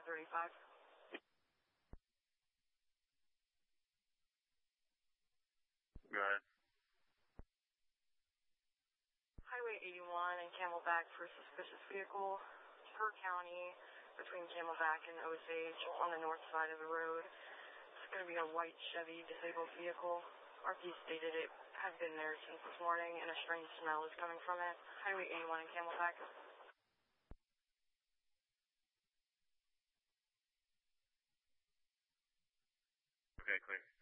35. Go ahead. Highway 81 and Camelback for suspicious vehicle. Per county between Camelback and Osage on the north side of the road. It's going to be a white Chevy disabled vehicle. RP stated it has been there since this morning and a strange smell is coming from it. Highway 81 and Camelback. Okay, clear.